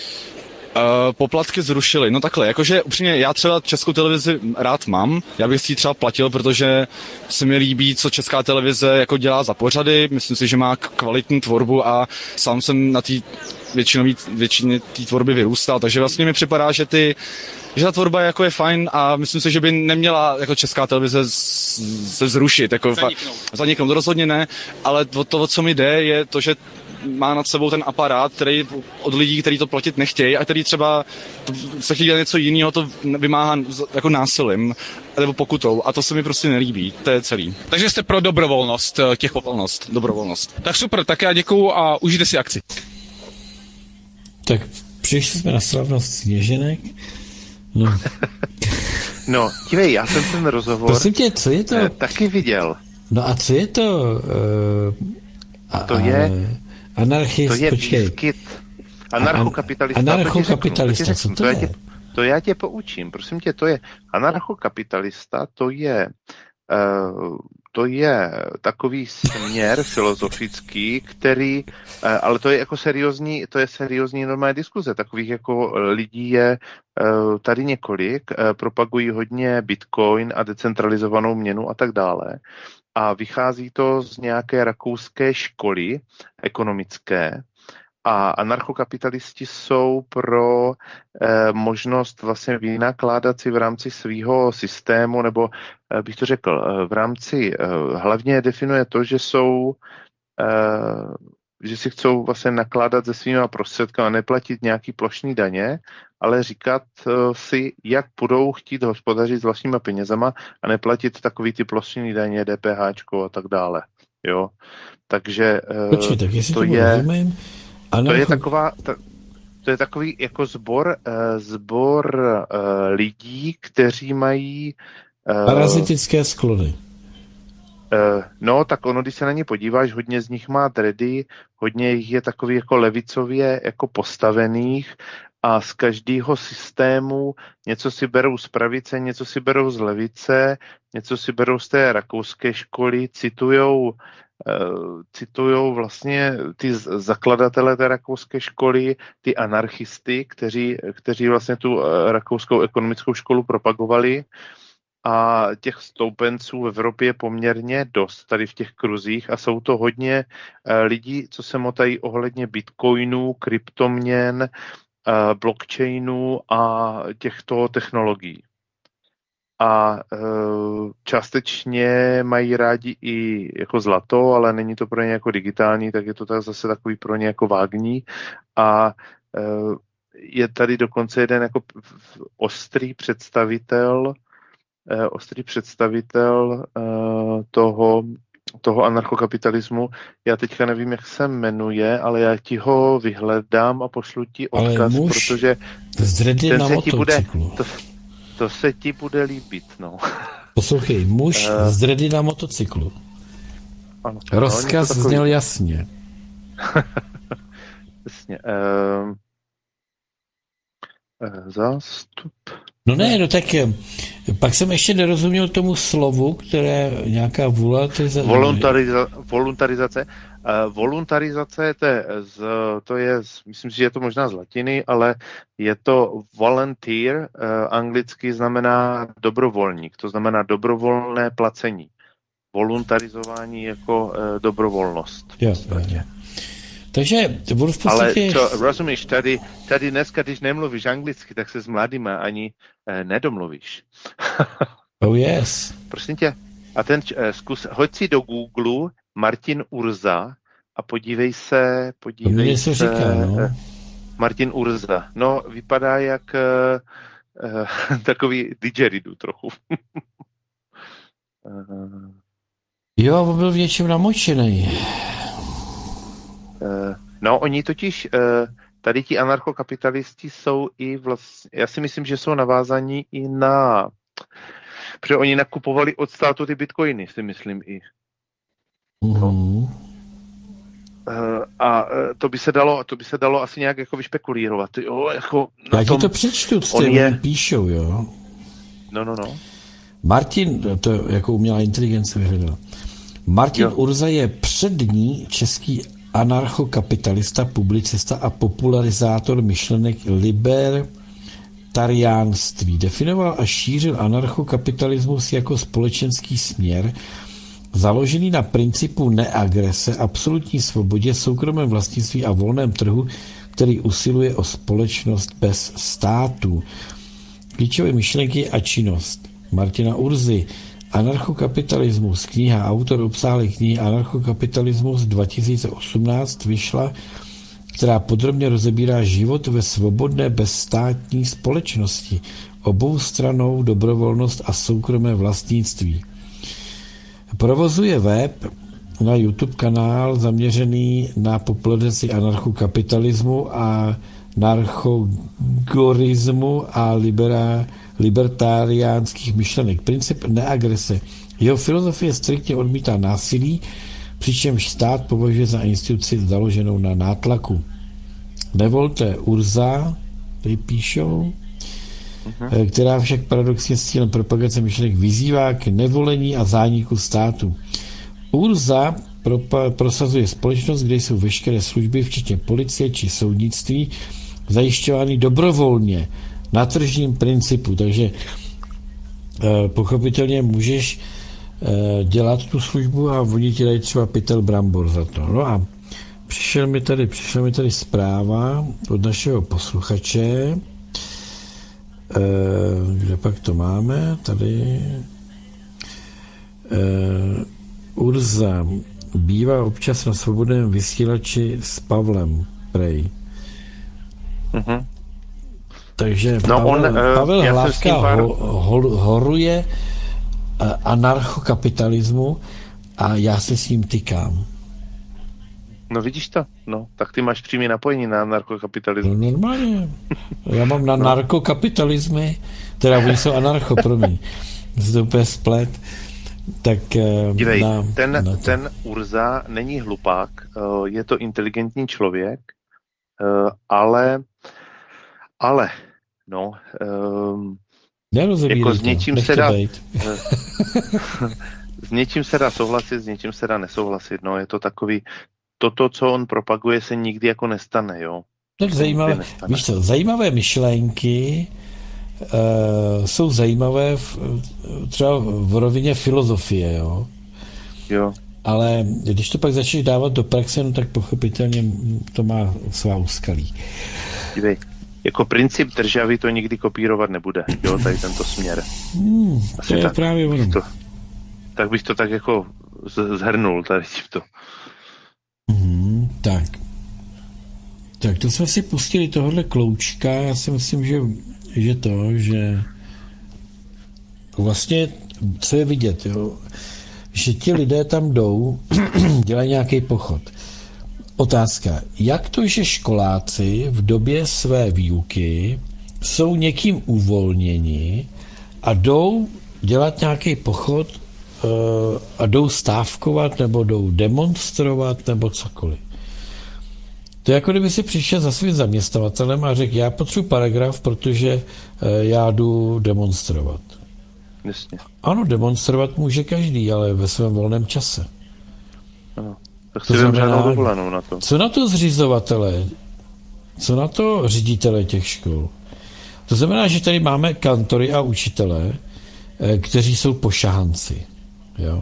Uh, poplatky zrušili. No takhle, jakože upřímně já třeba Českou televizi rád mám, já bych si ji třeba platil, protože se mi líbí, co Česká televize jako dělá za pořady, myslím si, že má kvalitní tvorbu a sám jsem na té většinový, většině té tvorby vyrůstal, takže vlastně mi připadá, že ty že ta tvorba jako je fajn a myslím si, že by neměla jako Česká televize se zrušit, jako zaniknout. Zaniknout, rozhodně ne, ale to, to, co mi jde, je to, že má nad sebou ten aparát, který od lidí, kteří to platit nechtějí a který třeba se chtějí dělat něco jiného, to vymáhá jako násilím nebo pokutou a to se mi prostě nelíbí, to je celý. Takže jste pro dobrovolnost těch Dobrovolnost, dobrovolnost. Tak super, tak já děkuju a užijte si akci. Tak přišli jsme na slavnost Sněženek. No. No, dívej, já jsem ten rozhovor Prosím tě, co je to? Eh, taky viděl. No a co je to? Uh, a, to je... Anarchist, to je počkej. výskyt. Anarchokapitalista. Anarchokapitalista, to, co to, to je? Tě, to já tě poučím, prosím tě, to je anarchokapitalista, to je uh, to je takový směr filozofický, který, uh, ale to je jako seriózní, to je seriózní normální diskuze, takových jako lidí je uh, tady několik, uh, propagují hodně Bitcoin a decentralizovanou měnu a tak dále. A vychází to z nějaké rakouské školy ekonomické a anarchokapitalisti jsou pro eh, možnost vlastně vynakládat si v rámci svého systému, nebo eh, bych to řekl, eh, v rámci, eh, hlavně definuje to, že jsou, eh, že si chcou vlastně nakládat se svýma prostředky a neplatit nějaký plošný daně, ale říkat uh, si, jak budou chtít hospodařit s vlastníma penězama a neplatit takový ty plošný daně, DPHčko a tak dále. Jo? Takže uh, Počkej, tak jestli to, to je, rozumím, to je taková, ta, to je takový jako sbor, uh, sbor uh, lidí, kteří mají uh, parazitické sklony. Uh, no, tak ono, když se na ně podíváš, hodně z nich má dready, hodně jich je takový jako levicově jako postavených a z každého systému něco si berou z pravice, něco si berou z levice, něco si berou z té rakouské školy, citujou, uh, citujou vlastně ty zakladatele té rakouské školy, ty anarchisty, kteří, kteří vlastně tu uh, rakouskou ekonomickou školu propagovali. A těch stoupenců v Evropě je poměrně dost tady v těch kruzích a jsou to hodně uh, lidí, co se motají ohledně bitcoinů, kryptoměn, uh, blockchainů a těchto technologií. A uh, částečně mají rádi i jako zlato, ale není to pro ně jako digitální, tak je to tak zase takový pro ně jako vágní. A uh, je tady dokonce jeden jako ostrý představitel ostrý představitel uh, toho toho anarchokapitalismu. Já teďka nevím, jak se jmenuje, ale já ti ho vyhledám a pošlu ti Ale odkaz, muž protože z Dredy ten na se ti bude, motocyklu. to, to se ti bude líbit, no. Poslouchej, muž Eh. z Dredy na motocyklu. Ano. Rozkaz No, něco takový. zněl jasně. Jasně. Uh, uh, zástup. No ne, no tak eh, pak jsem ještě nerozuměl tomu slovu, které nějaká volatilizace. Voluntariza, voluntarizace. Uh, voluntarizace, to je, z, to je z, myslím si, že je to možná z latiny, ale je to volunteer, uh, anglicky znamená dobrovolník, to znamená dobrovolné placení. Voluntarizování jako uh, dobrovolnost. Jo, jo, jo. Takže budu v Ale podstatě... čo, rozumíš, tady, tady dneska, když nemluvíš anglicky, tak se s mladými ani uh, nedomluvíš. Oh yes. Prosím tě. A ten uh, zkus, hoď si do Google Martin Urza a podívej se, To mi podívej něco se, říká, no. eh, Martin Urza. No, vypadá jak uh, uh, takový didgeridoo trochu. uh, Jo, on byl v něčem namočený. uh, no, oni totiž, uh, tady ti anarchokapitalisti jsou i vlastně, já si myslím, že jsou navázaní i na, protože oni nakupovali od státu ty bitcoiny, si myslím i. Mhm. Uh, a uh, to by se dalo, to by se dalo asi nějak jako vyšpekulírovat. Jo, jako na Já ti tom, to přečtu, co on oni je- píšou, jo. No, no, no. Martin, to jako umělá inteligence vyhledala. Martin Jo. Urza je přední český anarchokapitalista, publicista a popularizátor myšlenek libertariánství. Definoval a šířil anarchokapitalismus jako společenský směr, založený na principu neagrese, absolutní svobodě, soukromém vlastnictví a volném trhu, který usiluje o společnost bez státu. Klíčové myšlenky a činnost Martina Urzy. Anarchokapitalismus, kniha, autor obsáhlé knihy Anarchokapitalismus dva tisíce osmnáct vyšla, která podrobně rozebírá život ve svobodné bezstátní společnosti, oboustrannou dobrovolnost a soukromé vlastnictví. Provozuje web na YouTube kanál zaměřený na popularizaci anarchokapitalismu a narchogorismu a libera, libertariánských myšlenek. Princip neagrese. Jeho filozofie striktně odmítá násilí, přičemž stát považuje za instituci založenou na nátlaku. Nevolte Urza, tady píšou, uh-huh. která však paradoxně s cílem propagace myšlenek vyzývá k nevolení a zániku státu. Urza propa- prosazuje společnost, kde jsou veškeré služby, včetně policie či soudnictví, zajišťovány dobrovolně na tržním principu. Takže eh, pochopitelně můžeš eh, dělat tu službu a oni ti dají třeba pytel brambor za to. No a přišel mi tady, přišla mi tady zpráva od našeho posluchače, eh, kde pak to máme, tady eh, Urza bývá občas na svobodném vysílači s Pavlem Prej. Mhm. Takže No, Pavel, on, eh, Pavel já jsem s tím Hlávka pár- ho, ho, horuje eh, anarchokapitalismu a já se s ním tykám. No vidíš to? No, tak ty máš přímé napojení na narkokapitalismus. No normálně. Já mám na narkokapitalismy, teda oni jsou anarcho, promiň. Se to úplně splet. Tak eh, Dívej, na, ten, na to. ten Urza není hlupák, eh, je to inteligentní člověk, eh, ale, ale, no, um, Nerozebírej jako s to, něčím nech se to dá- bejt. s něčím se dá souhlasit, s něčím se dá nesouhlasit, no, je to takový, toto, co on propaguje, se nikdy jako nestane, jo. Tak To zajímavé, nikdy nestane. víš co, zajímavé myšlenky uh, jsou zajímavé v, třeba v rovině filozofie, jo. Jo, Ale když to pak začneš dávat do praxe, no tak pochopitelně to má svá úskalí. dívej, jako princip državy to nikdy kopírovat nebude, jo, tady tento směr. Hmm, to Asi je tak. právě ono. To, tak bych to tak jako z- zhrnul tady tímto. Hmm, tak. Tak to jsme si pustili tohohle kloučka. Já si myslím, že, že to, že vlastně, co je vidět, jo. že ti lidé tam jdou, dělají nějaký pochod. Otázka, jak to, že školáci v době své výuky jsou někým uvolněni a jdou dělat nějaký pochod uh, a jdou stávkovat nebo jdou demonstrovat nebo cokoliv. To je jako kdyby si přišel za svým zaměstnavatelem a řekl, já potřebuji paragraf, protože uh, já jdu demonstrovat. Jasně. Ano, demonstrovat může každý, ale ve svém volném čase. Ano. Tak si vem žádnou dovolenou na to. Co na to zřizovatelé? Co na to ředitele těch škol? To znamená, že tady máme kantory a učitele, kteří jsou pošahanci. Jo?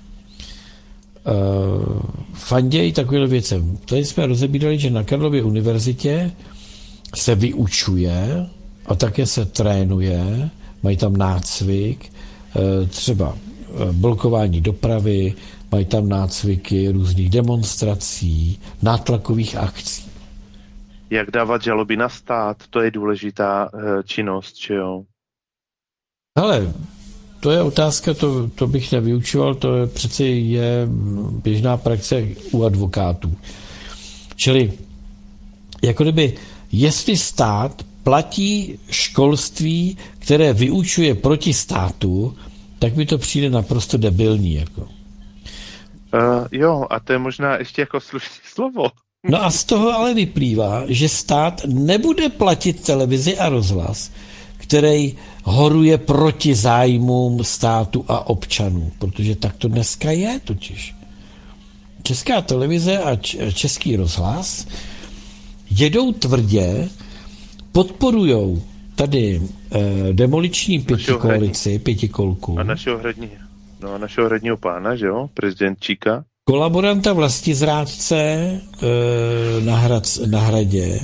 Uh, fandějí takovým věcem. Tady jsme rozebírali, že na Karlově univerzitě se vyučuje a také se trénuje, mají tam nácvik, uh, třeba blokování dopravy, mají tam nácviky různých demonstrací, nátlakových akcí. Jak dávat žaloby na stát, to je důležitá uh, činnost, že jo? Hele, to je otázka, to, to bych nevyučoval, to je přece je běžná praxe u advokátů. Čili, jako kdyby, jestli stát platí školství, které vyučuje proti státu, tak mi to přijde naprosto debilní. Jako. Uh, jo, a to je možná ještě jako slušné slovo. No a z toho ale vyplývá, že stát nebude platit televizi a rozhlas, který horuje proti zájmům státu a občanů, protože tak to dneska je totiž. Česká televize a Český rozhlas jedou tvrdě, podporujou tady eh, demoliční pětikoalici, pětikolku. A našeho hradního, no a našeho hradního pána, že jo, prezident Číka. Kolaboranta vlastizrádce eh, na, hrad, na hradě,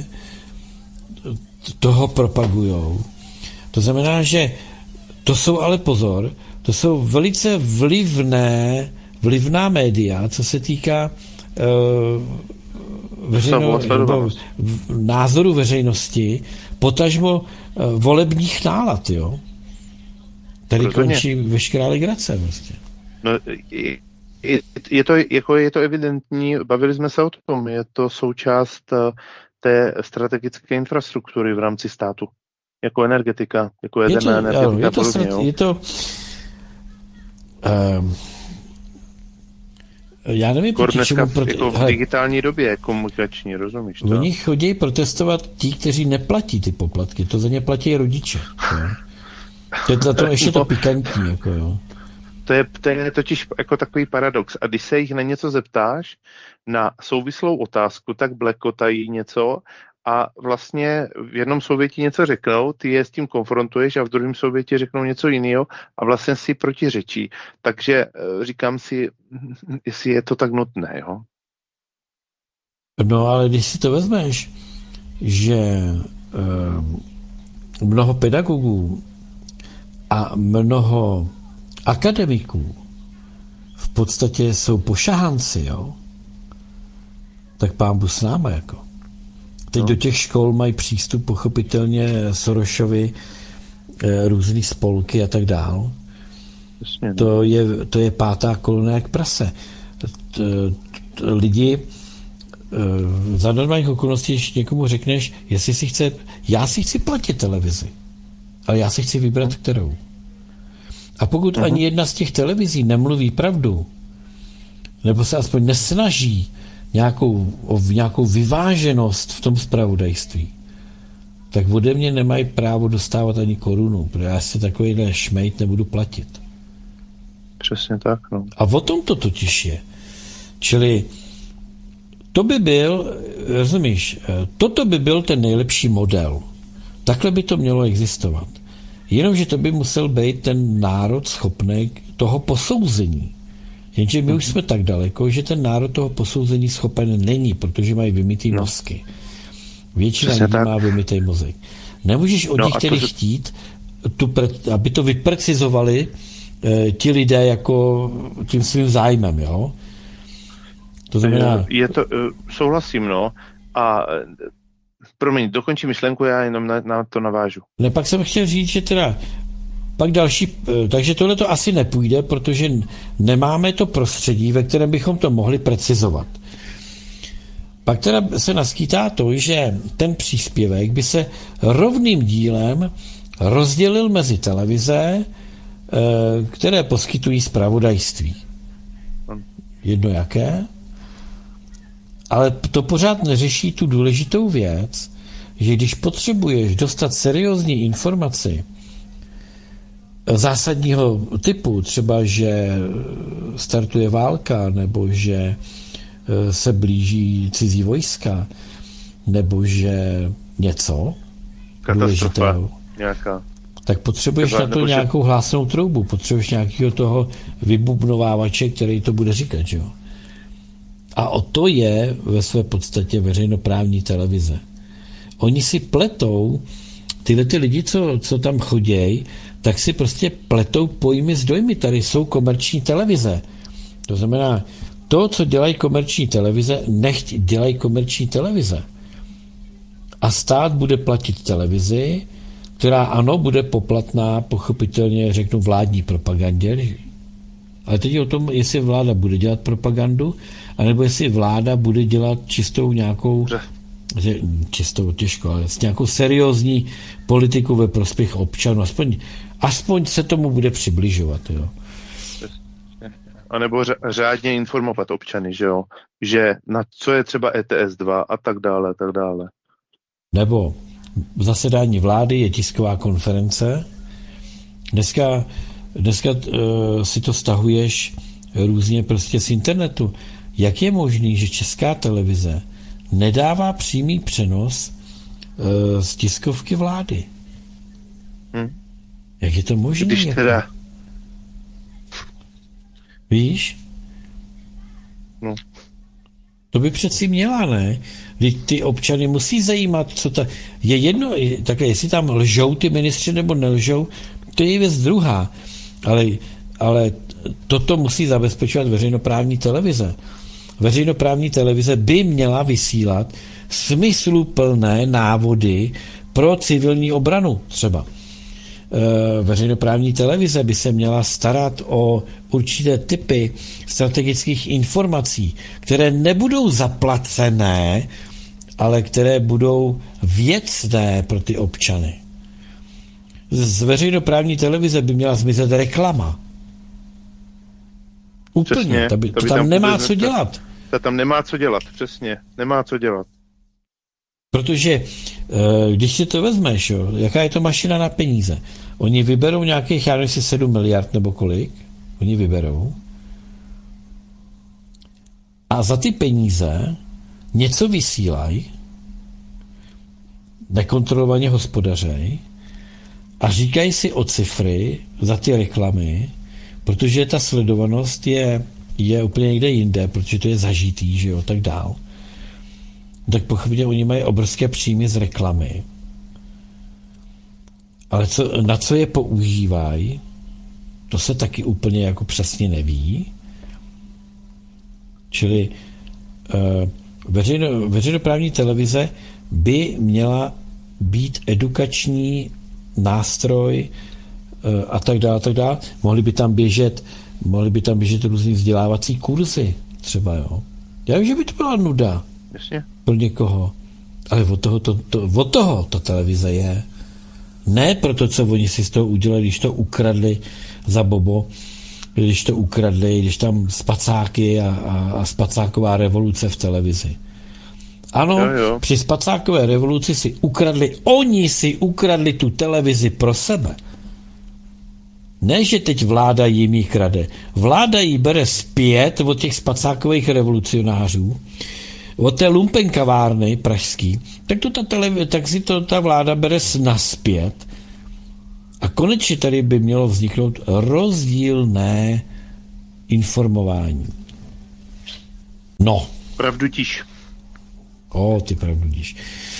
toho propagujou. To znamená, že to jsou ale pozor, to jsou velice vlivné, vlivná média, co se týká uh, veřejno, nebo v, názoru veřejnosti, potažmo uh, volebních nálad, jo. Tady Rozhodně. Končí veškerá legrace vlastně. No, je, je, to, jako je to evidentní, bavili jsme se o tom, je to součást uh, té strategické infrastruktury v rámci státu. Jako energetika, jako jaderná je to, energetika. Je to, podobně, je to um, já nevím, proti čemu, dneska proti, jako v hele, digitální době komunikační, rozumíš to? Oni chodí protestovat ti, kteří neplatí ty poplatky, to za ně platí rodiče. Jo. To je to, to ještě to pikantní. Jako, jo. To je, to je totiž jako takový paradox. A když se jich na něco zeptáš, na souvislou otázku, tak blekotají něco a vlastně v jednom souvětí něco řeknou, ty je s tím konfrontuješ a v druhém souvětí řeknou něco jiného a vlastně si protiřečí. Takže říkám si, jestli je to tak nutné, jo? No ale když si to vezmeš, že um, mnoho pedagogů a mnoho akademiků v podstatě jsou pošahanci, jo? Tak pánbu s náma, jako. Teď no. Do těch škol mají přístup pochopitelně Sorošovi, e, různý spolky a tak dál. Jasně, to, je, to je pátá kolona jak prase. T, t, lidi e, za normálních okolností, když někomu řekneš, jestli si chce, já si chci platit televizi, ale já si chci vybrat no. kterou. A pokud uh-huh. ani jedna z těch televizí nemluví pravdu, nebo se aspoň nesnaží nějakou, o nějakou vyváženost v tom zpravodajství, tak ode mě nemají právo dostávat ani korunu, protože já si takovýhle šmejt nebudu platit. Přesně tak, no. A o tom to totiž je. Čili to by byl, rozumíš, toto by byl ten nejlepší model. Takhle by to mělo existovat. Jenomže to by musel být ten národ schopný toho posouzení. Jenže my už jsme tak daleko, že ten národ toho posouzení schopen není, protože mají vymytý no. mozky. Většina lidí má vymytý mozek. Nemůžeš od no, nich tedy to... chtít, tu pre, aby to vyprecizovali eh, ti lidé jako tím svým zájmem, jo? To znamená... Je to, souhlasím, no. A promiň, dokončí myšlenku, já jenom na, na to navážu. Ne, pak jsem chtěl říct, že teda Pak další, takže tohle to asi nepůjde, protože nemáme to prostředí, ve kterém bychom to mohli precizovat. Pak teda se naskýtá to, že ten příspěvek by se rovným dílem rozdělil mezi televize, které poskytují zpravodajství. Jedno jaké? Ale to pořád neřeší tu důležitou věc, že když potřebuješ dostat seriózní informaci zásadního typu, třeba že startuje válka, nebo že se blíží cizí vojska, nebo že něco důležitého, nějaká. tak potřebuješ Třeba, na to nebo nějakou že... hlásnou troubu, potřebuješ nějakého toho vybubnovávače, který to bude říkat, jo. A o to je ve své podstatě veřejnoprávní televize. Oni si pletou, tyhle ty lidi, co, co tam chodějí, tak si prostě pletou pojmy s dojmy. Tady jsou komerční televize. To znamená, to, co dělají komerční televize, nechť dělají komerční televize. A stát bude platit televizi, která ano, bude poplatná, pochopitelně řeknu vládní propagandě, ale teď je o tom, jestli vláda bude dělat propagandu, anebo jestli vláda bude dělat čistou nějakou, že, čistou těžko, ale nějakou seriózní politiku ve prospěch občanů. Aspoň, aspoň se tomu bude přibližovat. Jo. A nebo řádně informovat občany, že jo, že na co je třeba E T S dva a tak dále, a tak dále. Nebo v zasedání vlády je tisková konference. Dneska, dneska uh, si to stahuješ různě prostě z internetu. Jak je možný, že Česká televize nedává přímý přenos uh, z tiskovky vlády? Hmm. Jak je to možné? Když teda... Víš? No. To by přeci měla, ne? Když ty občany musí zajímat, co ta... Je jedno, takhle, jestli tam lžou ty ministři nebo nelžou, to je věc druhá. Ale, ale toto musí zabezpečovat veřejnoprávní televize. Veřejnoprávní televize by měla vysílat smysluplné návody pro civilní obranu třeba. Veřejnoprávní televize by se měla starat o určité typy strategických informací, které nebudou zaplacené, ale které budou věcné pro ty občany. Z veřejnoprávní televize by měla zmizet reklama. Úplně. Přesně, to by, to by tam, tam nemá vůbec co dělat. To tam nemá co dělat, přesně. Nemá co dělat. Protože když si to vezmeš, jo, jaká je to mašina na peníze? Oni vyberou nějakých, já nevím, jestli sedm miliard nebo kolik. Oni vyberou. A za ty peníze něco vysílají, nekontrolovaně hospodařej a říkají si o cifry za ty reklamy, protože ta sledovanost je, je úplně někde jinde, protože to je zažitý, že jo, tak dál. Tak pochopitelně oni mají obrovské příjmy z reklamy. Ale co, na co je používají, to se taky úplně jako přesně neví. Čili uh, veřejno, veřejnoprávní televize by měla být edukační nástroj uh, a tak dále, a tak dále. Mohly by tam běžet, mohly by tam běžet různý vzdělávací kurzy třeba, jo. Já vím, že by to byla nuda. Jasně. Pro někoho. Ale od toho to, to, od toho to televize je. Ne proto, co oni si z toho udělali, když to ukradli za bobo, když to ukradli, když tam spacáky a, a, a spacáková revoluce v televizi. Ano, jo, jo. Při spacákové revoluci si ukradli, oni si ukradli tu televizi pro sebe. Ne, že teď vláda jim ji krade. Vláda ji bere zpět od těch spacákových revolucionářů, od té lumpenkavárny pražský, tak, to ta televize, tak si to ta vláda bere naspět a konečně tady by mělo vzniknout rozdílné informování. No. Pravdutíš. O, ty pravdutíš.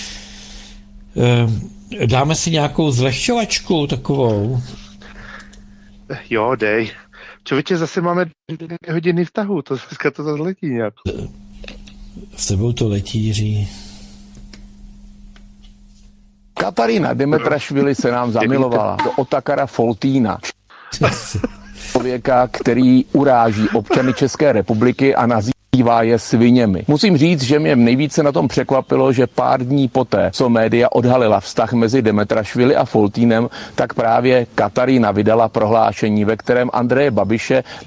E, dáme si nějakou zlehčovačku takovou? Jo, dej. Člověče, zase máme dvě hodiny vztahu, to dneska to zase letí nějak. S tebou to letí, Jiří. Katarína Demetrašvili se nám zamilovala do Otakara Foltýna. Člověka, který uráží občany České republiky a nazývá je sviněmi. Musím říct, že mě nejvíce na tom překvapilo, že pár dní poté, co média odhalila vztah mezi Demetrašvili a Foltýnem, tak právě Katarína vydala prohlášení, ve kterém Andreje Babiše